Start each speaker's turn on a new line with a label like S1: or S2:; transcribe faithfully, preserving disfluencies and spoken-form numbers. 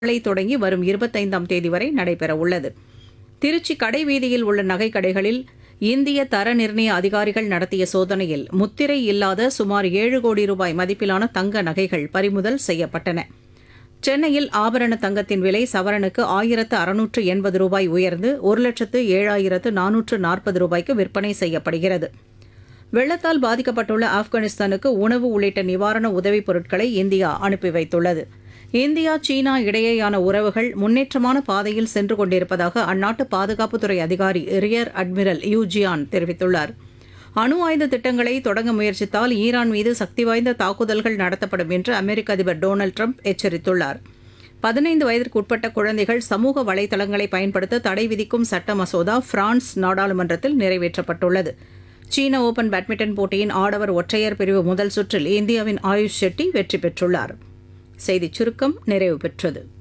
S1: நாளை தொடங்கி வரும் இருபத்தைந்தாம் தேதி வரை நடைபெறவுள்ளது. திருச்சி கடைவீதியில் உள்ள நகைக்கடைகளில் இந்திய தர நிர்ணய அதிகாரிகள் நடத்திய சோதனையில் முத்திரை இல்லாத சுமார் ஏழு கோடி ரூபாய் மதிப்பிலான தங்க நகைகள் பறிமுதல் செய்யப்பட்டன. சென்னையில் ஆபரண தங்கத்தின் விலை சவரனுக்கு ஆயிரத்து அறுநூற்று எண்பது ரூபாய் உயர்ந்து ஒரு லட்சத்து ஏழாயிரத்து நானூற்று நாற்பது ரூபாய்க்கு விற்பனை செய்யப்படுகிறது. வெள்ளத்தால் பாதிக்கப்பட்டுள்ள ஆப்கானிஸ்தானுக்கு உணவு உள்ளிட்ட நிவாரண உதவிப் பொருட்களை இந்தியா அனுப்பி வைத்துள்ளது. இந்தியா சீனா இடையேயான உறவுகள் முன்னேற்றமான பாதையில் சென்று கொண்டிருப்பதாக அந்நாட்டு பாதுகாப்புத்துறை அதிகாரி ரியர் அட்மிரல் யூ ஜியான் தெரிவித்துள்ளார். அணு ஆயுத திட்டங்களை தொடங்க முயற்சித்தால் ஈரான் மீது சக்தி வாய்ந்த தாக்குதல்கள் நடத்தப்படும் என்று அமெரிக்க அதிபர் டொனால்டு ட்ரம்ப் எச்சரித்துள்ளார். பதினைந்து வயதிற்கு உட்பட்ட குழந்தைகள் சமூக வலைதளங்களை பயன்படுத்த தடை விதிக்கும் சட்ட மசோதா பிரான்ஸ் நாடாளுமன்றத்தில் நிறைவேற்றப்பட்டுள்ளது. சீன ஓபன் பேட்மிண்டன் போட்டியின் ஆடவர் ஒற்றையர் பிரிவு முதல் சுற்றில் இந்தியாவின் ஆயுஷ் ஷெட்டி வெற்றி பெற்றுள்ளார். செய்திச் சுருக்கம் நிறைவு பெற்றது.